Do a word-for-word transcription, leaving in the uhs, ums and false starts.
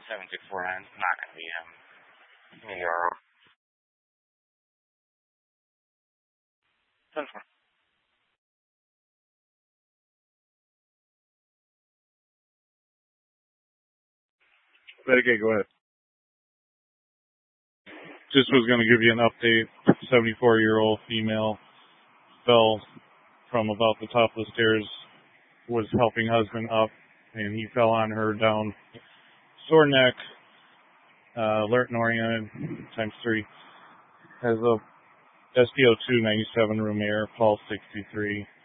seven six four nine. It's not going to be him. New York. ten four. Okay, go ahead. Just was going to give you an update. seventy-four-year-old female fell from about the top of the stairs, was helping husband up, and he fell on her down. Sore neck, uh, alert and oriented, times three. Has a S P O two ninety-seven room air, pulse sixty-three.